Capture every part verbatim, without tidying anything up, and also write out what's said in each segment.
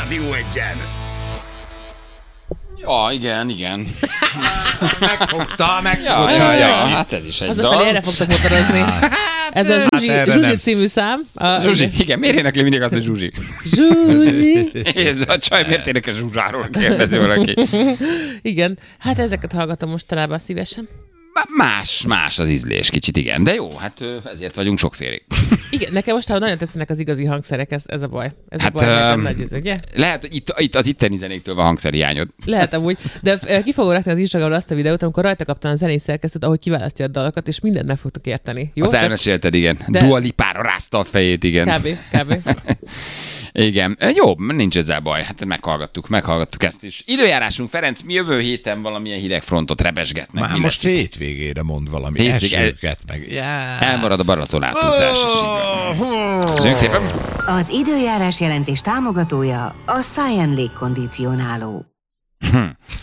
Rádió Egyen. Ja, igen, igen. Megfogta, megfogta. Ja, ja, ja, hát ez is egy dal. Hazafelé erre fogtak motorozni. Ez a Zsuzsi, hát Zsuzsi című szám. A, Zsuzsi, igen, miért énekli mindig az, hogy Zsuzsi? Zsuzsi. Ez a csaj miért énekel Zsuzsáról, kérdezi valaki. Igen, hát ezeket hallgatom mostanában szívesen. Más, más az ízlés kicsit, igen. De jó, hát ezért vagyunk sokfélék. Igen, nekem most nagyon tetszenek az igazi hangszerek, ez, ez a baj. Ez hát, a baj, nekem um, nagy ez, ugye? Lehet, hogy itt, itt az itteni zenéktől van hangszerhiányod. Lehet amúgy, de ki fogom rakni az Instagramra azt a videót, amikor rajta kaptam a zenei szerkesztőt, ahogy kiválasztja a dalokat, és mindent meg fogtok érteni. Jó? Azt elmesélted, igen. De... Dua Lipára rázta a fejét, igen. Kb. Kb. Igen, jó, nincs ezzel baj, hát meghallgattuk, meghallgattuk ezt is. Időjárásunk, Ferenc, mi jövő héten valamilyen hidegfrontot rebesget meg. Már most hétvégére mond valami Hétvég, esőket meg. Yeah. Elmarad a Balaton átúszás is. Köszönjük szépen. Az időjárás jelentés támogatója a Science légkondicionáló. Hm.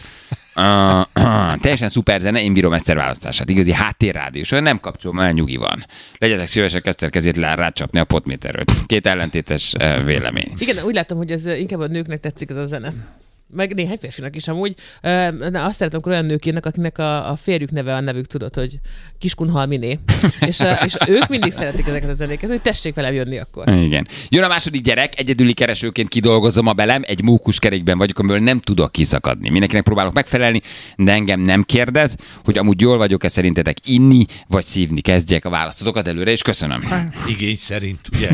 Uh, uh, teljesen szuper zene, én bírom Eszter választását. Igazi háttérrádió, és olyan nem kapcsolom el, nyugi van. Legyetek szívesek Eszter kezét le, rácsapni a potméterőt. Két ellentétes uh, vélemény. Igen, úgy látom, hogy ez inkább a nőknek tetszik ez a zene. Meg néhány férfinak is amúgy. Na, azt szeretem, amikor olyan nők írnak, akinek a, a férjük neve a nevük, tudod, hogy Kiskunhalminé. és, és ők mindig szeretik ezeket a zenéket, hogy tessék velem jönni akkor. Igen. Jön a második gyerek, egyedüli keresőként kidolgozom a belem, egy mókuskerékben vagyok, amiből nem tudok kiszakadni. Mindenkinek próbálok megfelelni, de engem nem kérdez, hogy amúgy jól vagyok-e szerintetek inni, vagy szívni. Kezdjek a választotokat előre, és köszönöm. Igény szerint, ugye?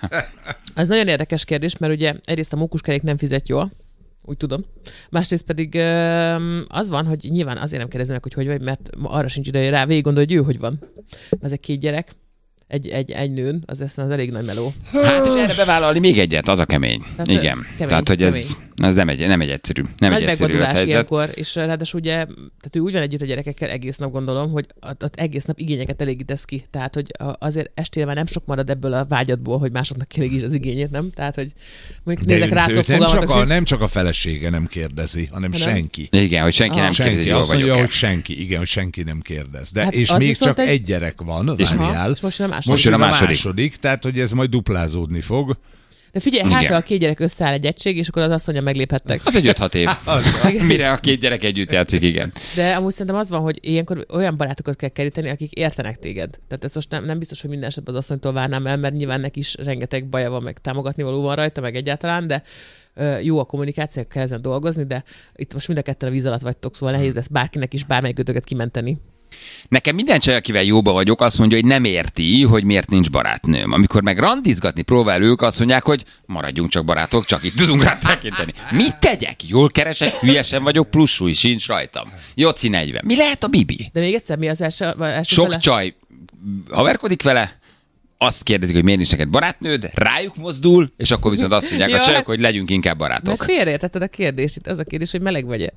Ez nagyon érdekes kérdés, mert ugye egyrészt a mókuskerék nem fizet jól, úgy tudom. Másrészt pedig az van, hogy nyilván azért nem kérdezem meg, hogy hogy vagy, mert arra sincs ideje rá, végig gondol, hogy ő hogy van. Ezek két gyerek, egy, egy, egy nőn, az az elég nagy meló. Hát és erre bevállalni még egyet, az a kemény. Tehát, Igen. Kemény, Tehát, hogy ez, ez nem, egy, nem egy egyszerű. Nem nagy egy egyszerű megvadulás ilyenkor, és ráadásul ugye, tehát ő úgy van együtt a gyerekekkel egész nap, gondolom, hogy ott egész nap igényeket elégítesz ki. Tehát, hogy azért estére már nem sok marad ebből a vágyadból, hogy másoknak kielégíts az igényét, nem? Tehát, hogy mondjuk nézek rátok, nem csak, a, nem csak a felesége nem kérdezi, hanem ha senki. Nem? Igen, hogy senki ah. nem senki. kérdezi, hogy azt mondja, vagyok-e. hogy senki, igen, hogy senki nem kérdez. De hát és még csak egy... egy gyerek van, várjál. És most jön a második. Most jön a második. második, tehát hogy ez majd duplázódni fog. De figyelj, hát ha a két gyerek összeáll egy egység, és akkor az azt mondja, megléphettek. Az egy öt-hat év. Mire a két gyerek együtt játszik, igen. De amúgy szerintem az van, hogy ilyenkor olyan barátokat kell keríteni, akik értenek téged. Tehát ez most nem, nem biztos, hogy minden esetben az asszonytól várnám el, mert nyilván neki is rengeteg baja van, meg támogatni való van rajta, meg egyáltalán, de jó a kommunikáció, kell ezen dolgozni, de itt most mind a ketten a víz alatt vagytok, szóval nehéz lesz bárkinek is bármelyik ötöket kimenteni. Nekem minden csaj, akivel jóba vagyok, azt mondja, hogy nem érti, hogy miért nincs barátnőm. Amikor meg randizgatni próbál ők, azt mondják, hogy maradjunk csak barátok, csak itt tudunk rá tekinteni. Mit tegyek? Jól keresek, hülyesen vagyok, plusz súly sincs rajtam. Joci negyven. Mi lehet a Bibi? De még egyszer, mi az első, első Sok fele? csaj haverkodik vele, azt kérdezik, hogy miért nincs neked barátnőd, rájuk mozdul, és akkor viszont azt mondják ja, a csajok, hogy legyünk inkább barátok. Mert félreértetted a kérdést, itt az a kérdés, hogy meleg vagy-e.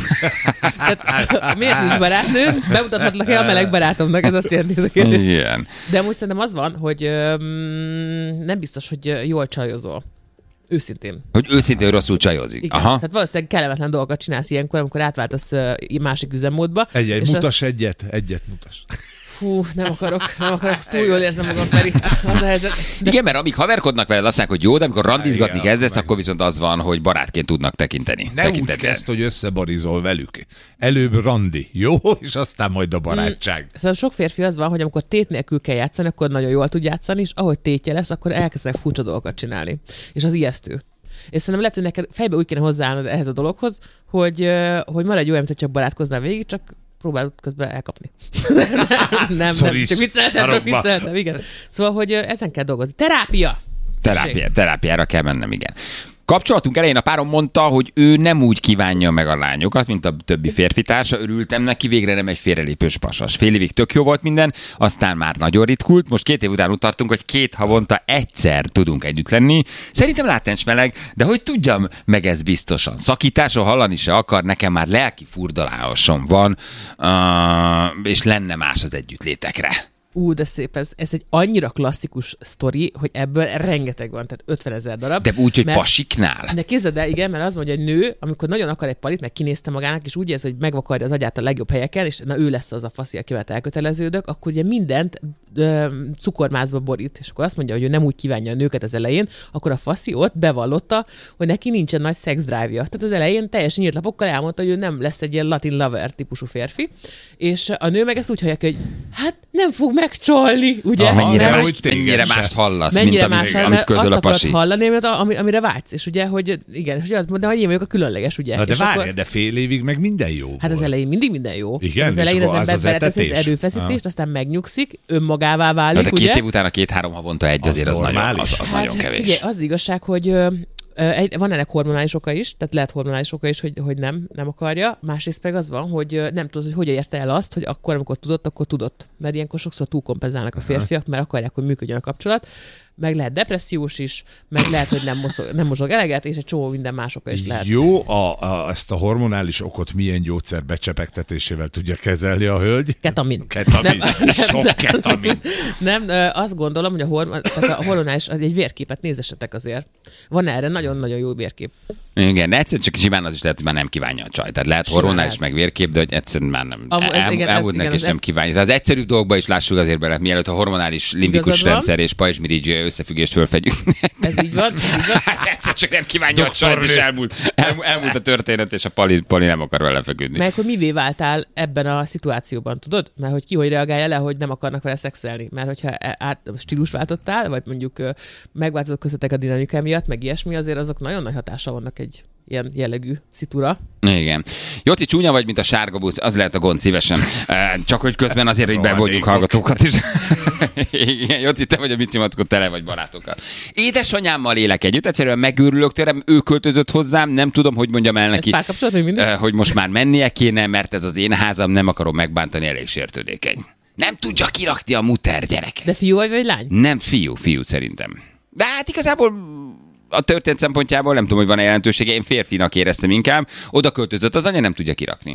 Tehát, miért nincs barátnőd? Bemutathatlak-e a meleg barátomnak? Ez azt jelenti ez a kérdés. Igen. De amúgy szerintem az van, hogy öm, nem biztos, hogy jól csajozol. Őszintén. Hogy őszintén rosszul csajozik. Igen. Aha. Tehát valószínűleg kellemetlen dolgokat csinálsz ilyenkor, amikor átváltasz uh, másik üzemmódba. Egy-egy, mutass az... egyet, egyet mutass. Fú, nem akarok, nem akarok, túl jól érzem magam, Feri. Az a helyzet. De... Igen, mert amíg haverkodnak veled, azt mondják, hogy jó, de amikor randizgatni igen, kezdesz, meg... akkor viszont az van, hogy barátként tudnak tekinteni. Ne úgy kezd, hogy összebarizol velük. Előbb randi, jó? És aztán majd a barátság. Mm, szóval sok férfi az van, hogy amikor tét nélkül kell játszani, akkor nagyon jól tud játszani, és ahogy tétje lesz, akkor elkezdenek furcsa dolgokat csinálni. És az ijesztő. És szerintem lehet, hogy neked fejbe úgy kéne hozzáállnod ehhez a dologhoz, hogy, hogy maradj olyan, mint csak barátkoznál végig, csak próbálod közben elkapni. nem, nem, nem, csak vicceltem, csak vicceltem, igen. Szóval, hogy ezen kell dolgozni. Terápia! Terápia, terápiára kell mennem, igen. Kapcsolatunk elején a párom mondta, hogy ő nem úgy kívánja meg a lányokat, mint a többi férfitársa. Örültem neki, végre nem egy félrelépős pasas. Fél évig tök jó volt minden, aztán már nagyon ritkult. Most két év után tartunk, hogy két havonta egyszer tudunk együtt lenni. Szerintem látens meleg, de hogy tudjam meg ez biztosan. Szakításról hallani se akar, nekem már lelki furdalásom van, uh, és lenne más az együttlétekre. Ú, de szép, ez, ez egy annyira klasszikus sztori, hogy ebből rengeteg van, tehát ötvenezer darab. De úgy, hogy mert, pasiknál? De képzeld el, igen, mert az mondja, hogy nő, amikor nagyon akar egy palit, meg kinézte magának, és úgy érzi, hogy megvakarja az agyát a legjobb helyeken, és na ő lesz az a faszi, akivel elköteleződök, akkor ugye mindent ö, cukormázba borít, és akkor azt mondja, hogy ő nem úgy kívánja a nőket az elején, akkor a faszi ott bevallotta, hogy neki nincsen nagy szexdrive-ja. Tehát az elején teljesen nyílt lapokkal elmondta, hogy ő nem lesz egy ilyen latin lover típusú férfi, és a nő meg ezt úgy hallja, hogy hát nem fog megcsolni, ugye? Ah, mennyire, Arra, más, hogy téged mennyire se. mást hallasz, Mennyire mint amit, más, amit közöl azt a akarod pasi. hallani, amit, ami, amire vágysz, és ugye, hogy igen, és ugye azt mondja, hogy én vagyok a különleges, ugye? Na de és várj, akkor, de fél évig meg minden jó hát volt. az elején mindig minden jó. Igen, az és elején az akkor az ember az beletesz az etetés? erőfeszítést, Ah. aztán megnyugszik, önmagává Na, válik, de két ugye? év után a két-három havonta egy azért Az az, nagyon, normális. az, az Hát, nagyon kevés. Figyelj, az igazság, hogy ö, ö, egy, van ennek hormonális oka is, tehát lehet hormonális oka is, hogy, hogy nem, nem akarja. Másrészt meg az van, hogy ö, nem tudod, hogy hogy érte el azt, hogy akkor, amikor tudott, akkor tudott. Mert ilyenkor sokszor túlkompenzálnak a férfiak, mert akarják, hogy működjön a kapcsolat. Meg lehet depressziós is, meg lehet, hogy nem mozog, nem mozog eleget, és egy csomó minden más oka is lehet. Jó, a, a, ezt a hormonális okot milyen gyógyszer becsepegtetésével tudja kezelni a hölgy? Ketamin. Ketamin. Nem, Sok nem, ketamin. Nem, ö, azt gondolom, hogy a, hormon, tehát a hormonális, az egy vérképet nézessetek azért. Van erre nagyon-nagyon jó vérkép. Igen, de egyszerűen csak simán az is lehet, hogy már nem kívánja a csaj. Tehát lehet Simán hormonális lehet. meg vérkép, de hogy egyszerűen már nem. Am- ez- El, igen, ez- elmúlt igen, neki, és ez- nem kívánja. Tehát az egyszerűbb dolgokba is lássuk azért bele, mielőtt a hormonális limbikus Igazad van. rendszer és pajzsmirigy összefüggést fölfedjük. Ez így van, ez így van. Egyszer csak nem kívánja a csajt, és Doktornő. elmúlt, el, elmúlt a történet, és a Pali, Pali nem akar vele feküdni. Meg hogy mivé váltál ebben a szituációban, tudod? Mert hogy ki hogy reagálja le, hogy nem akarnak vele szexelni. Mert hogyha e- át stílus váltottál, vagy mondjuk ö, megváltozott köztetek a dinamika miatt, meg ilyesmi, azért azok nagyon nagy hatással vannak egy ilyen jellegű szitúra. Igen. Jóci, csúnya vagy, mint a sárga busz, az lehet a gond szívesen. Eh, Csak hogy közben azért, hogy bevonjuk hallgatókat is. Igen, Jóci, te vagy a Mici Mackó, tele vagy barátokkal. Édesanyámmal élek együtt, egyszerűen megőrülök tőle, ő költözött hozzám, nem tudom, hogy mondjam el Ez neki, párkapcsolat még mindig? eh, hogy most már mennie kéne, mert ez az én házam, nem akarom megbántani, elég sértődékeny. Nem tudja kirakni a muter gyerek. De fiú vagy, vagy lány? Nem fiú, fiú szerintem. De hát igazából a történet szempontjából nem tudom, hogy van-e jelentősége, én férfinak éreztem inkább, oda költözött, az anya nem tudja kirakni.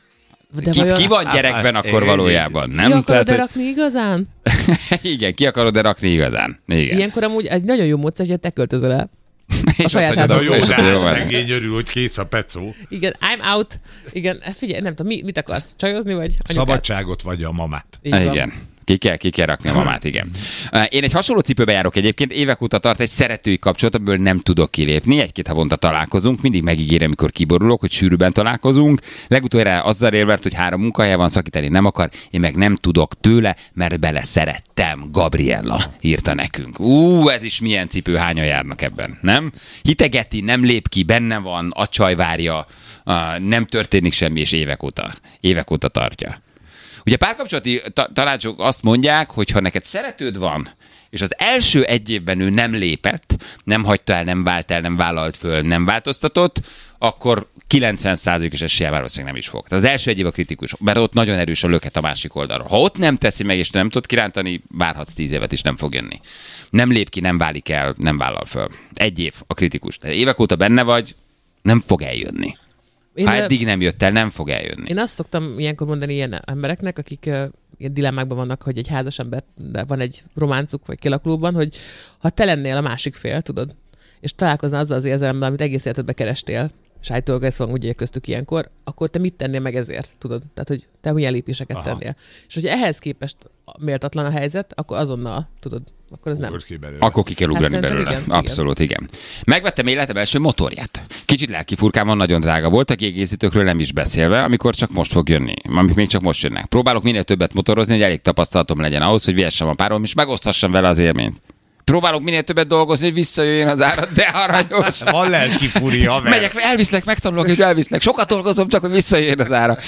De Ki, vajon ki van gyerekben Hát, akkor igen, valójában, ki nem? akarod hogy- rakni igazán? Igen, ki akarod-e rakni igazán? Igen. Ilyenkor amúgy egy nagyon jó módszer, hogy te költözöl el. És ott saját hagyod Na a- házadba. jó, és de ott jó hát van. szegény örül, hogy kész a pecó. Igen, I'm out. Igen, figyelj, nem tudom, mi, mit akarsz? Csajozni, vagy anyukát? Szabadságot vagy a mamát. Így van. Igen. Ki kell, ki kell rakni a mamát, igen. Én egy hasonló cipőbe járok egyébként, évek óta tart egy szeretői kapcsolat, amiből nem tudok kilépni. Egy-két havonta találkozunk, mindig megígérem, amikor kiborulok, hogy sűrűben találkozunk. Legutoljára azzal érvelt, hogy három munkahelye van, szakítani nem akar, én meg nem tudok tőle, mert bele szerettem. Gabriella írta nekünk. Ú, ez is milyen cipő, hányan járnak ebben, nem? Hitegeti, nem lép ki, benne van, a csaj várja, nem történik semmi, és évek óta, évek óta tartja. Ugye párkapcsolati ta- tanácsok azt mondják, hogy ha neked szeretőd van, és az első egy évben ő nem lépett, nem hagyta el, nem vált el, nem vállalt föl, nem változtatott, akkor kilencven százalékos eséllyel valószínűleg nem is fog. Tehát az első egy év a kritikus, mert ott nagyon erős a löket a másik oldalról. Ha ott nem teszi meg, és nem tud kirántani, várhatsz tíz évet is, nem fog jönni. Nem lép ki, nem válik el, nem vállal föl. Egy év a kritikus. Tehát évek óta benne vagy, nem fog eljönni. Én, Ha ö, eddig nem jött el, nem fog eljönni. Én azt szoktam ilyenkor mondani ilyen embereknek, akik uh, ilyen dilemmákban vannak, hogy egy házas ember, de van egy románcuk vagy kialakulóban, hogy ha te lennél a másik fél, tudod, és találkoznál azzal az érzelemmel, amit egész életedben kerestél, és állítólag ez van ugye köztük ilyenkor, akkor te mit tennél meg ezért, tudod? Tehát, hogy te milyen lépéseket Aha. tennél. És hogyha ehhez képest méltatlan a helyzet, akkor azonnal, tudod, akkor ez nem. Ugorj ki belőle. Akkor ki kell ugrani Hát szerintem belőle. igen, Abszolút, igen. Megvettem életem első motorját. Kicsit lelkifurkán van, nagyon drága volt, a kiegészítőkről nem is beszélve, amikor csak most fog jönni, amik még csak most jönnek. Próbálok minél többet motorozni, hogy elég tapasztalatom legyen ahhoz, hogy vihessem a párom, és megosztassam vele az élményt. Próbálok minél többet dolgozni, hogy visszajöjjön az árat, de aranyos. Van lelki furi, haver. Megyek, elviszlek, megtanulok, és elviszlek. Sokat dolgozom, csak hogy visszajöjjön az ára.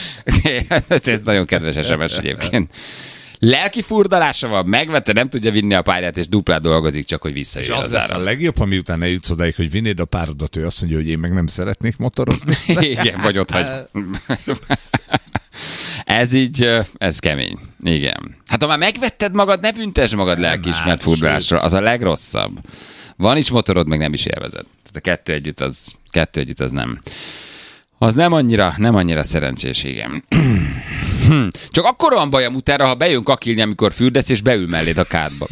Ez nagyon kedves es em es egyébként. Lelki furdalása van, megvette, nem tudja vinni a pályát, és duplát dolgozik, csak hogy És visszajöjjön az az lesz ára. a legjobb, ha miután eljutsz odáig, hogy vinnéd a párodat, ő azt mondja, hogy én meg nem szeretnék motorozni. Igen, vagy ott hagy. Ez így, ez kemény. Igen. Hát ha már megvetted magad, ne büntesd magad lelkiismert hát, furdalásra. Az a legrosszabb. Van is motorod, meg nem is élvezed. Tehát a kettő együtt az, kettő együtt az nem. Az nem annyira, nem annyira szerencsés, igen. Hm. Csak akkor van baj a mutára, ha bejön kakilni, amikor fürdesz, és beül melléd a kádba.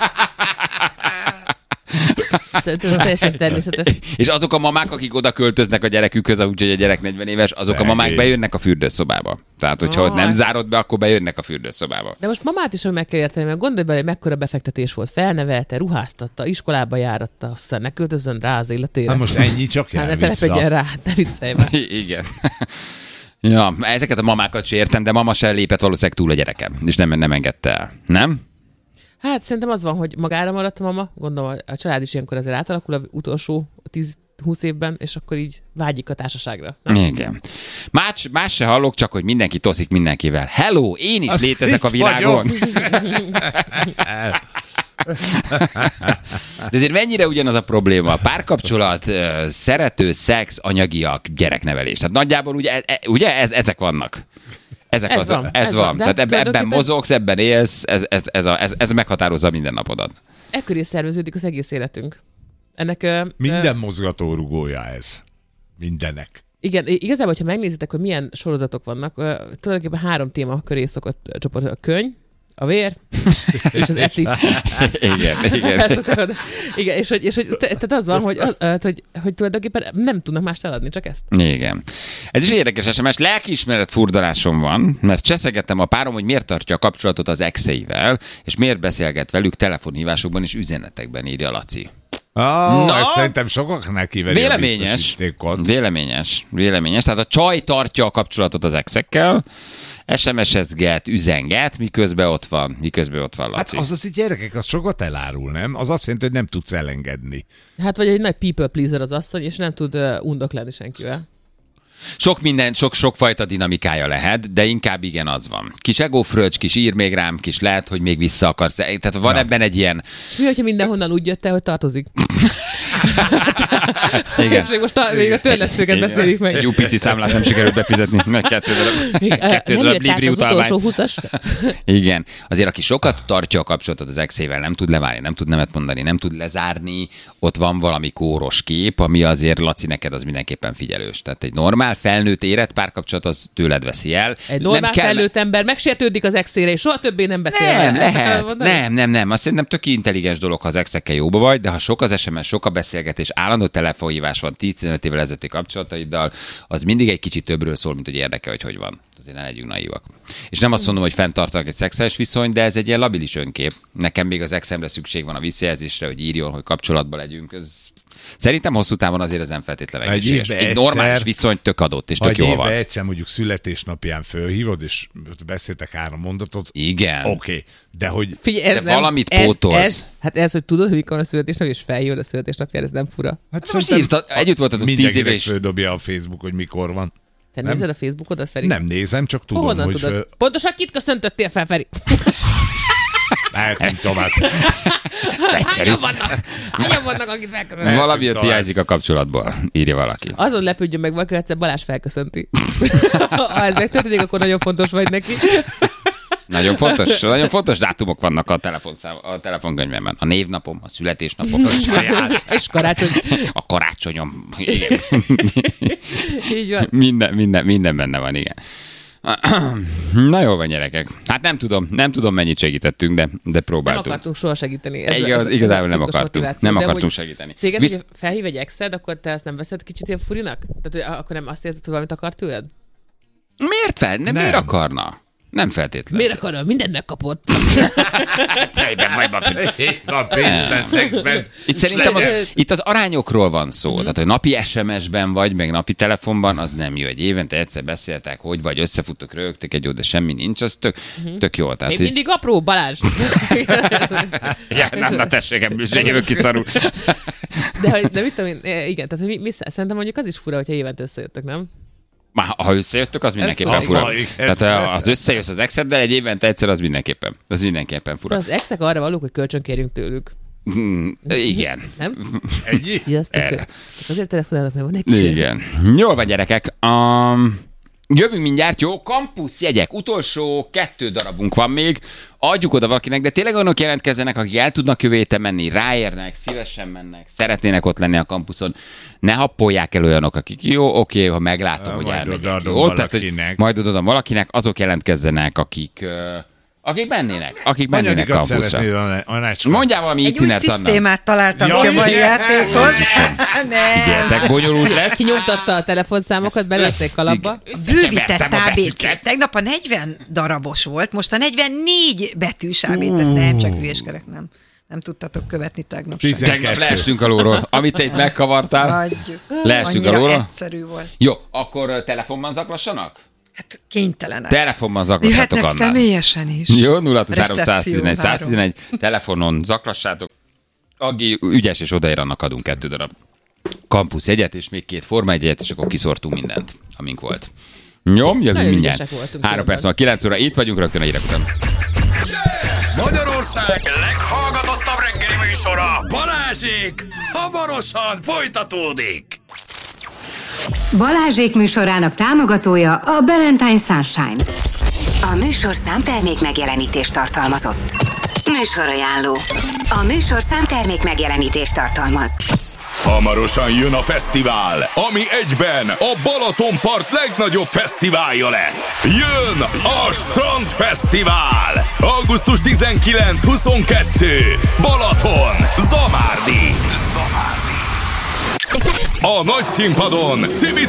Szerintem ez teljesen természetes. És azok a mamák, akik oda költöznek a gyerekükhöz, úgyhogy a gyerek negyven éves, azok Szegény. a mamák bejönnek a fürdőszobába. Tehát, hogyha ott nem zárod be, akkor bejönnek a fürdőszobába. De most mamát is meg kell érteni, mert gondolj bele, mekkora befektetés volt. Felnevelte, ruháztatta, iskolába járatta, aztán ne költözzön rá az életére. Hát most ennyi csak jár hát ne telepedjen rá, ne viccelj már. Igen. Ja, ezeket a mamákat sem értem, de mama se lépett valószínűleg túl a gyerekem, és nem, nem engedte el. Nem? Hát szerintem az van, hogy magára maradt a mama, gondolom a család is ilyenkor azért átalakul az utolsó tíz-húsz évben, és akkor így vágyik a társaságra. Nem? Igen. Más, más se hallok, csak hogy mindenki toszik mindenkivel. Hello, én is Azt létezek a világon. De azért mennyire ugyanaz a probléma? Párkapcsolat, szerető, szex, anyagiak, gyereknevelés. Tehát nagyjából ugye, ugye ez, ezek vannak. Ezek ez az, van. Ez, ez van. van. Tehát ebben, ebben mozogsz, ebben élsz, ez, ez, ez, a, ez, ez meghatározza a mindennapodat. Ekkor is szerveződik az egész életünk. Ennek, ö, Minden ö, mozgatórugója ez. Mindenek. Igen, igazából, hogyha megnézitek, hogy milyen sorozatok vannak, ö, tulajdonképpen három téma köré szokott csoport. A könyv, a vér, és az eci. Igen, igen. igen, és hogy, és hogy tehát az van, hogy, hogy, hogy tulajdonképpen nem tudnak mást eladni, csak ezt. Igen. Ez is érdekes es em es. Lelkiismeret furdalásom van, mert cseszegettem a párom, hogy miért tartja a kapcsolatot az exeivel, és miért beszélget velük telefonhívásokban és üzenetekben, írja Laci. Ah, no, ez szerintem sokaknak kiveri véleményes, a biztosítékot. Véleményes, véleményes. Tehát a csaj tartja a kapcsolatot az exekkel, es em es-ezget, üzenget, miközben ott van, miközben ott van Laci. Hát az az így gyerekek, az sokat elárul, nem? Az azt jelenti, hogy nem tudsz elengedni. Hát vagy egy nagy people pleaser az asszony, és nem tud uh, undoklani senkivel. Sok minden, sok, sokfajta dinamikája lehet, de inkább igen, az van. Kis egófröccs, kis ír még rám, kis lehet, hogy még vissza akarsz. Tehát van ja. ebben egy ilyen... És mi, hogyha mindenhonnan úgy jött el, hogy tartozik? Igen. És most a, még a törlesztőket igen. beszéljük meg. Egy u pé cé számlát nem sikerült befizetni, meg kettő darab Libri utalvány. Igen. Azért, aki sokat tartja a kapcsolatot az exével, nem tud levárni, nem tud nemet mondani, nem tud lezárni, ott van valami kóros kép, ami azért, Laci, neked az mindenképpen figyelős. Tehát egy normál felnőtt érett párkapcsolat az tőled veszi el. Egy normál nem kell... felnőtt ember megsértődik az exére, és soha többé nem beszél. Nem, lehet. Nem, nem, nem. Azt szerintem tök intelligens dolog, ha az exekkel jóba vagy, de ha sok az es em es, sok a beszélgetés, állandó telefonhívás van tíz-tizenöt évvel ezelőtti kapcsolataiddal, az mindig egy kicsit többről szól, mint hogy érdekel, hogy hogy van. Azért ne legyünk naívak. És nem azt mondom, hogy fenntartanak egy szexuális viszony, de ez egy ilyen labilis önkép. Nekem még az exemre szükség van a visszajelzésre, hogy írjon, hogy kapcsolatban legyünk. Ez... Szerintem hosszú távon azért ez nem feltétlenül egészséges. Egy, egy normális viszony tök adott, és tök jól van. Ha egyszer mondjuk születésnapján fölhívod, és beszéltek három mondatot. Igen. Oké, okay. De hogy... Figyelj, de nem, valamit ez, pótolsz. Ez, hát ez, hogy tudod, hogy mikor a születésnap, és feljön a születésnapjára, ez nem fura. Hát most írta, együtt voltatok tíz éve is. Földobja a Facebook, hogy mikor van. Te nem? nézed a Facebookat, Feri? Nem nézem, csak tudom, honnan hogy... tudod? Föl... Pontosan kit köszöntöttél fel, Feri? Lehetünk tovább. Egyszerű. Hányan vannak, hányan vannak, akit felköszönt? Valami ott hiányzik a kapcsolatból, írja valaki. Azon lepődjön meg valaki, egyszer Balázs felköszönti. Ha ez megtörténik, akkor nagyon fontos vagy neki. Nagyon fontos, nagyon fontos dátumok vannak a, telefonszám, a telefonkönyvemben. A névnapom, a születésnapom, a saját. És karácsony. A karácsonyom. Igen. Így van. Minden, minden, minden benne van, igen. Na jól van, gyerekek. Hát nem tudom, nem tudom, mennyit segítettünk, de, de próbáltunk. Nem akartunk soha segíteni. Ez, Igaz, ez, igazából ez nem akartunk. Nem akartunk segíteni. Téged, Visz... hogy felhív egy exed, akkor te ezt nem veszed kicsit ilyen furinak? Tehát hogy akkor nem azt érzed, hogy valamit akar tőled? Miért fel? Nem, nem. Miért akarna? Nem feltétlenül. Miért akarna? Mindent megkapott. Fejben, vajban. A pénzben, szexben. Itt szerintem az, itt az arányokról van szó. Mm-hmm. Tehát, hogy napi es em es-ben vagy, meg napi telefonban, az nem jó. Egy évente egyszer beszéltek, hogy vagy összefutok, rögtök egy jó, de semmi nincs, az tök, mm-hmm. tök jó. Tehát, Még hogy... mindig apró, Balázs. ja, nem, na tessék, ebből jövök ki szarul. De, hogy, de mit tudom én, igen, tehát hogy mi, mi, szerintem mondjuk az is fura, hogyha évente összejöttök, nem? Már ha összejöttök, az mindenképpen fura. Tehát az összejössz az exeddel egy évente egyszer, az mindenképpen, az mindenképpen fura. Szóval az exek arra valók, hogy kölcsön kérjünk tőlük. Mm, igen. Nem? Ennyi? Sziasztok. Csak azért telefonálnak, mert van egy kis. Igen. Jól van, gyerekek. Um, Jövünk mindjárt, jó? Kampusz jegyek, utolsó kettő darabunk van még, adjuk oda valakinek, de tényleg olyanok jelentkezzenek, akik el tudnak jövő héten menni, ráérnek, szívesen mennek, szeretnének ott lenni a kampuszon. Ne happolják el olyanok, akik jó, oké, ha meglátom, hogy elmegyek. Jó? Tehát, hogy majd odaadom valakinek, azok jelentkezzenek, akik... Akik mennének, akik mennének kampuszra. Mondjál valami egy új szisztémát találtam ki a mai játékhoz. Figyeltek, bonyolult lesz. Kinyomtatta a telefonszámokat, belették a labba. Bővített á bé cé. Tegnap a negyven darabos volt, most a negyvennégy betűs á bé cé. Ezt nem, csak hülyéskedek, nem. Nem tudtatok követni tegnap sem. Tegnap leestünk a lóról. Amit te itt megkavartál, hagyjuk. leestünk a lóról. Egyszerű volt. Jó, akkor telefonban zaklassanak? Hát kénytelenek. Telefonban zaklassátok annál. Jöhetnek személyesen is. Jó, nulla három száz tizenegy száz tizenegy, telefonon zaklassátok. Agi ügyes, és odaér, annak adunk kettő darab kampusz jegyet, és még két forma egyet, és akkor kiszortunk mindent, amink volt. Jó, jövünk mindjárt. Három perc van, kilenc óra, itt vagyunk rögtön a hírek után. Magyarország leghallgatottabb reggeli műsora, Balázsék, hamarosan folytatódik. Balázsék műsorának támogatója a Valentine Sunshine. A műsorszám termék megjelenítést tartalmazott. Műsorajánló. A műsorszám termék megjelenítést tartalmaz. Hamarosan jön a fesztivál, ami egyben a Balatonpart legnagyobb fesztiválja lett. Jön a Strandfesztivál! augusztus tizenkilenc huszonkettő Balaton, Zamárdi. Zamárdi. A nagy színpadon Tibi